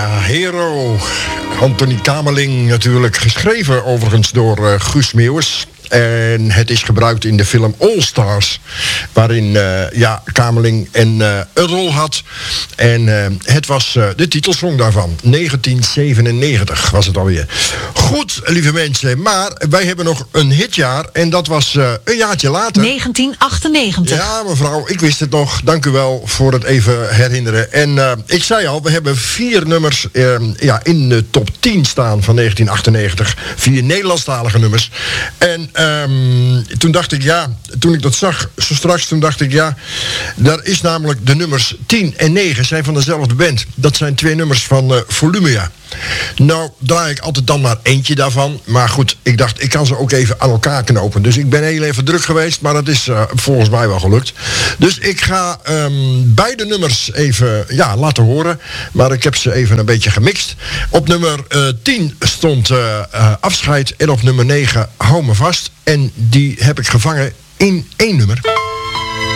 Ja, Hero. Anthony Kamerling natuurlijk, geschreven overigens door Guus Meeuwis. En het is gebruikt in de film All Stars, waarin Kamerling een rol had. En het was de titelsong daarvan. 1997 was het alweer. Goed, lieve mensen, maar wij hebben nog een hitjaar. En dat was een jaartje later. 1998. Ja, mevrouw, ik wist het nog. Dank u wel voor het even herinneren. En ik zei al, we hebben 4 nummers in de top 10 staan van 1998. 4 Nederlandstalige nummers. En toen dacht ik, toen ik dat zag, zo straks, toen dacht ik, daar is namelijk de nummers 10 en 9 zijn van dezelfde band. Dat zijn 2 nummers van Volumia. Nou, draai ik altijd dan maar eentje daarvan. Maar goed, ik dacht, ik kan ze ook even aan elkaar knopen. Dus ik ben heel even druk geweest, maar dat is volgens mij wel gelukt. Dus ik ga beide nummers even laten horen. Maar ik heb ze even een beetje gemixt. Op nummer 10 stond Afscheid. En op nummer 9 Hou me vast. En die heb ik gevangen in 1 nummer.